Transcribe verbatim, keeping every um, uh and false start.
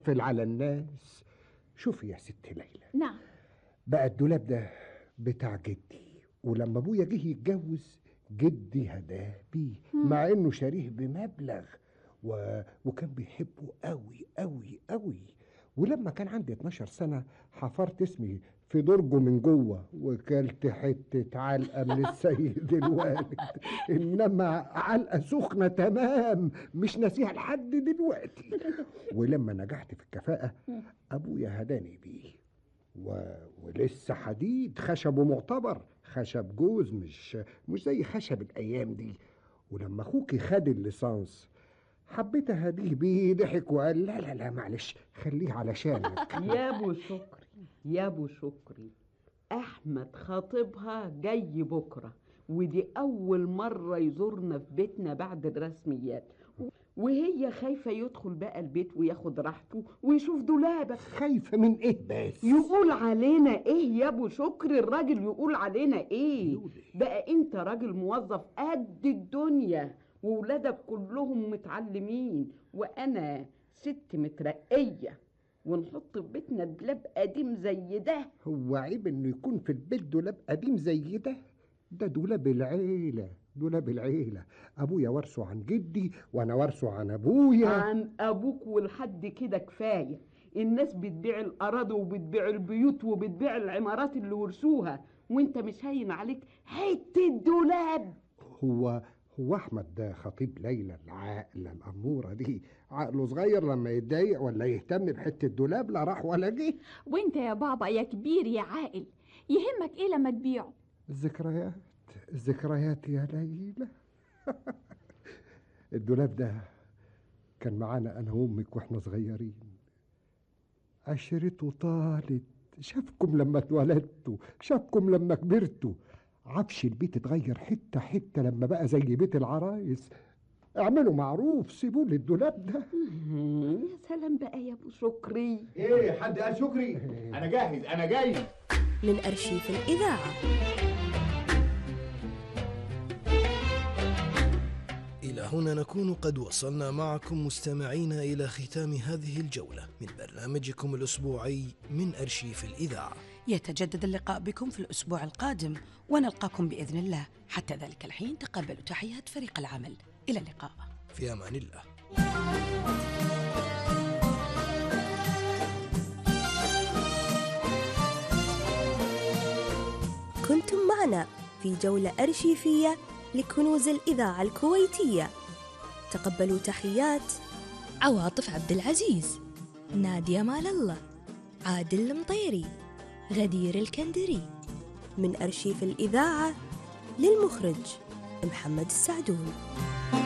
في على الناس. شوفي يا ست ليلى، نعم. بقى الدولاب ده بتاع جدي، ولما ابويا جه يتجوز جدي هداه بيه، مع انه شاريه بمبلغ و... وكان بيحبه قوي قوي قوي. ولما كان عندي اتناشر سنة حفرت اسمي في درجه من جوه، وكلت حتة علقة من السيد الوالد، انما علقة سخنة تمام مش ناسيها لحد دلوقتي. ولما نجحت في الكفاءة ابويا هداني بيه و... ولسه حديد، خشبه معتبر، خشب جوز، مش مش زي خشب الايام دي. ولما اخوكي خد الليسانس حبيت اهديه بيه، ضحك وقال لا لا لا معلش خليه علشانك. يا ابو شكري يا ابو شكري، احمد خطيبها جاي بكره، ودي اول مره يزورنا في بيتنا بعد الرسميات، وهي خايفه يدخل بقى البيت وياخد راحته ويشوف دولابك. خايفه من ايه بس؟ يقول علينا ايه يا ابو شكري؟ الراجل يقول علينا ايه؟ بقى انت راجل موظف قد الدنيا وولادك كلهم متعلمين، وانا ست مترقيه، ونحط في بيتنا دولاب قديم زي ده؟ هو عيب انه يكون في البيت دولاب قديم زي ده؟ ده دولاب العيله، دولاب العيله، ابويا ورثه عن جدي وانا ورثه عن ابويا. عن ابوك ولحد كده كفايه. الناس بتبيع الاراضي وبتبيع البيوت وبتبيع العمارات اللي ورثوها، وانت مش هين عليك حته دولاب؟ هو هو احمد ده خطيب ليلى العاقله الاموره دي عقله صغير لما يتضايق ولا يهتم بحته دولاب؟ لا راح ولا جه. وانت يا بابا يا كبير يا عاقل يهمك ايه لما تبيعه؟ الذكريات، الذكريات يا ليلى. الدولاب ده كان معانا انا وامك واحنا صغيرين، عشرته طالت، شافكم لما اتولدتوا، شافكم لما كبرتوا، عفش البيت اتغير حته حته لما بقى زي بيت العرايس. اعملوا معروف سيبوا لي الدولاب ده. يا سلام بقى يا ابو شكري. ايه حد قال شكري؟ انا جاهز انا جاي. من أرشيف الإذاعة. إلى هنا نكون قد وصلنا معكم مستمعين إلى ختام هذه الجولة من برنامجكم الأسبوعي من أرشيف الإذاعة. يتجدد اللقاء بكم في الأسبوع القادم ونلقاكم بإذن الله. حتى ذلك الحين تقبلوا تحيات فريق العمل. إلى اللقاء. في أمان الله. كنتم معنا في جولة أرشيفية لكنوز الإذاعة الكويتية. تقبلوا تحيات عواطف عبد العزيز، نادية مال الله، عادل المطيري، غدير الكندري. من أرشيف الإذاعة للمخرج محمد السعدون.